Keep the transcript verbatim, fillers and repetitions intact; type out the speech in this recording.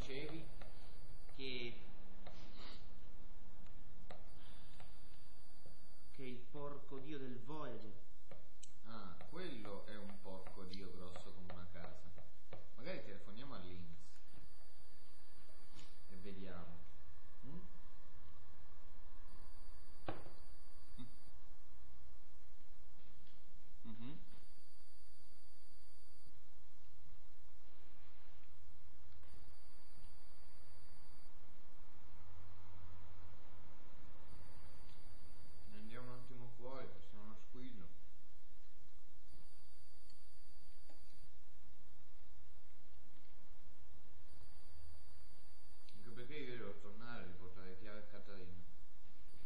dicevi? Che... che il porco dio del Voyager. Ah, quello è un porco dio grosso come una casa. Magari telefoniamo a Links e vediamo.